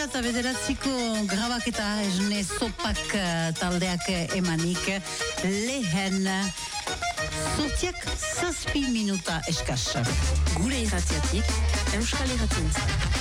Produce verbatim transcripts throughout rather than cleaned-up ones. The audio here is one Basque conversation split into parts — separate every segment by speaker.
Speaker 1: mila eta bederatziko grabaketa esne zopak taldeak emanik lehen zortziak zazpi minuta eskas.
Speaker 2: Gure irratiatik, Euskal Irratientzat.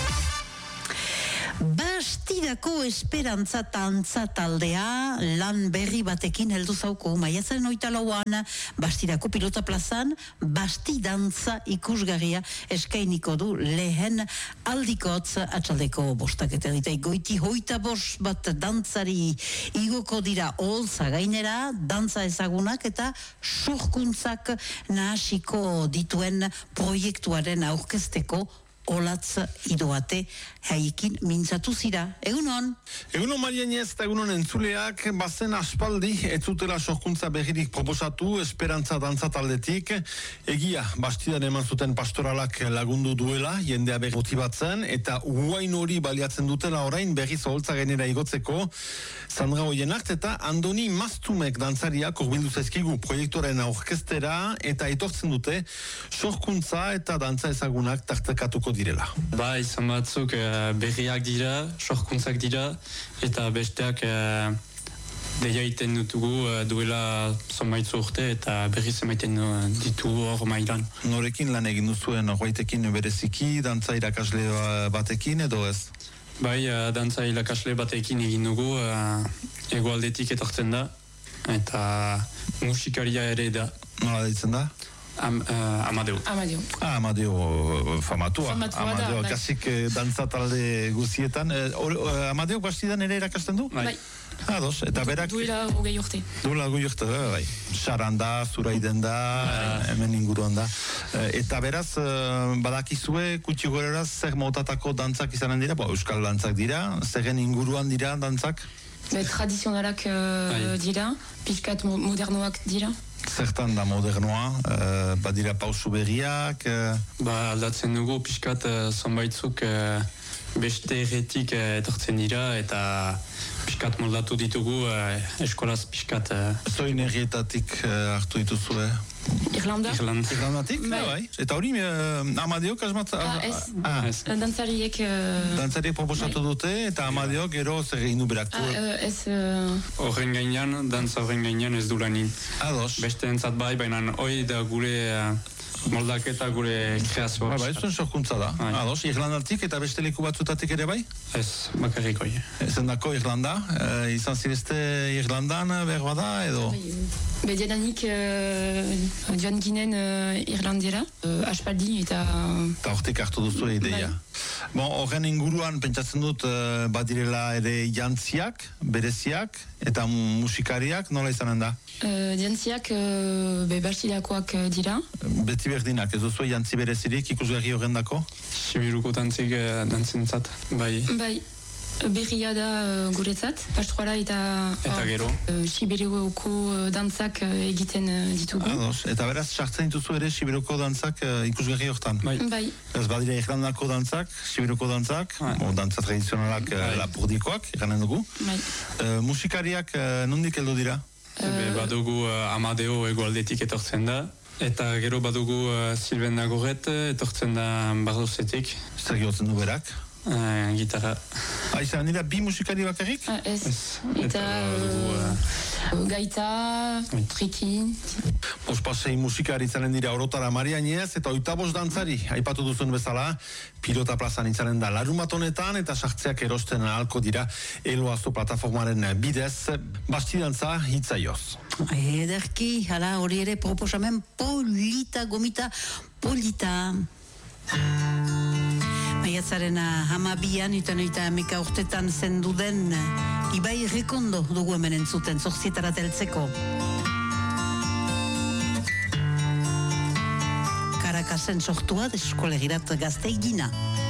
Speaker 1: Bastidako esperantza tantza taldea lan berri batekin heldu zauko maiatzaren oita lauan Bastidako pilota plazan Bastidantza ikusgarria eskainiko du lehen aldikotz atxaldeko bostak eta ditai goiti hoita bos bat dantzari igoko dira olza gainera dantza ezagunak eta sorkuntzak nahasiko dituen proiektuaren aurkezteko olatz idoate haiekin mintzatu zira. Egunon?
Speaker 3: Egunon Marianez eta egunon entzuleak bazen aspaldi ez zutela sorkuntza berririk proposatu esperantza dantza taldetik. Egia, Bastidan eman zuten pastoralak lagundu duela, jendea berri motibatzen, eta uain hori baliatzen dutela orain berri zoholtza gainera igotzeko. Sandra Oienart eta Andoni Maztumek dantzariak urbildu zaizkigu proiektoren aurkestera eta etortzen dute sorkuntza eta dantza ezagunak tartekatuko direla.
Speaker 4: Ba, izan batzuk uh, berriak dira, sorkuntzak dira, eta besteak uh, deia iten dutugu uh, duela zonbaitzu urte eta berriz emaiten uh, ditugu hor mailan.
Speaker 3: Norekin lan egin duzuen horbaitekin bereziki, dantza irakasle batekin edo ez?
Speaker 4: Bai, uh, dantza irakasle batekin egin dugu, uh, egoaldetik etortzen da, eta musikaria ere da.
Speaker 3: Nola ditzen da?
Speaker 4: Am, uh, Amadeo.
Speaker 2: Amadeo.
Speaker 3: Ah, Amadeo famatua.
Speaker 2: Famatua
Speaker 3: Amadeo,
Speaker 2: da, bai.
Speaker 3: kasik dantza talde guzietan. Eh, or, Amadeo Bastidan ere erakasten du?
Speaker 4: Bai.
Speaker 3: Ados, eta berak...
Speaker 2: Duela hogei urte.
Speaker 3: Duela hogei urte, bai. Saran da, Zuraiden da, hemen inguruan da. Eta beraz, badakizue, kutsi goreraz, zer motatako dantzak izanen dira? Bo, euskal dantzak dira, zerren inguruan dira dantzak?
Speaker 2: Be, tradizionalak uh, dira, pixkat modernoak dira.
Speaker 3: Zertan da modernoa, uh, badira pausu berriak... Uh...
Speaker 4: Ba, aldatzen dugu pixkat uh, zonbaitzuk uh, beste erretik uh, etortzen dira eta pixkat moldatu ditugu uh, eskolaz pixkat... Uh,
Speaker 3: Zoin errietatik uh, hartu dituzue?
Speaker 2: Irlanda?
Speaker 4: Irland.
Speaker 3: Irlandatik?
Speaker 2: Bai.
Speaker 3: Bai. Eta hori, uh, Amadeok asmat...
Speaker 2: Ah, ez.
Speaker 3: Ah,
Speaker 4: Ez.
Speaker 2: Dantzariek... Uh,
Speaker 3: dantzariek proposatu dute eta Amadeok gero zer egin du berak.
Speaker 2: ah, uh, ez... Uh,
Speaker 4: Horren gainean, dantza horren gainean ez du lanin.
Speaker 3: Ados.
Speaker 4: Beste entzat bai, baina hori da gure uh, moldaketa gure kreazioa.
Speaker 3: Bai, bai, zuen sorkuntza da.
Speaker 4: Bai.
Speaker 3: Ados, Irlandatik eta beste leku batzutatik ere bai?
Speaker 4: Ez, bakarrik hori.
Speaker 3: Zendako Irlanda, e, izan zirezte Irlandan behar bada edo?
Speaker 2: Be, diadanik uh, joan ginen uh, Irlandiera, uh, aspaldi eta...
Speaker 3: Eta hortik hartu duzu ideia.
Speaker 2: Bai.
Speaker 3: Bon, horren inguruan pentsatzen dut uh, badirela ere jantziak, bereziak eta musikariak, nola izanen da?
Speaker 2: Uh, Jantziak uh, be, Bastidakoak uh, dira.
Speaker 3: Beti berdinak, ez duzu jantzi berezirik ikusgarri horren dako?
Speaker 4: Sibiruko dantzik uh, dantzentzat, bai.
Speaker 2: Bai, berria da uh, guretzat, pastoral eta...
Speaker 4: Eta gero.
Speaker 2: Uh, Siberioko uh, dantzak uh, egiten uh, ditugu.
Speaker 3: Ados, eta beraz, sartzen dituzu ere Sibiroko dantzak uh, ikusgarri hortan?
Speaker 4: Bai.
Speaker 2: Bai.
Speaker 3: Ez badira Irlandako dantzak, Sibiroko dantzak,
Speaker 4: Bai.
Speaker 3: o, dantza tradizionalak uh,
Speaker 4: Bai.
Speaker 3: lapurdikoak, iranen dugu.
Speaker 2: Bai.
Speaker 3: Uh, musikariak uh, nondik heldu dira?
Speaker 4: Be, badugu uh, Amadeo egoaldetik etortzen da. Eta gero badugu uh, Silben Nagoret etortzen da Bardozetik.
Speaker 3: Zer gihotzen du berak?
Speaker 4: Uh, gitarra.
Speaker 3: Aiza, nira bi musikari bakarrik?
Speaker 2: Ah, ez.
Speaker 4: Ez.
Speaker 2: Eta
Speaker 4: Eta badugu,
Speaker 2: uh, gaita,
Speaker 4: Bai.
Speaker 2: triki.
Speaker 3: Bospasei musikari izanen dira orotara Marianez eta oita bost dantzari, aipatu duzun bezala, pilota plazan izanen da larumat honetan eta sartzeak erosten ahalko dira Eloazo plataformaren bidez, Bastidantza hitzaioz.
Speaker 1: Ederki, hala hori ere proposamen polita, gomita, polita. Maiatzaren hamabian, eta noita ameka urtetan zenduden Ibai Rekondo dugu hemen entzuten, zorzietara teltzeko. Karakasen sortua deskolegirat gazte egina.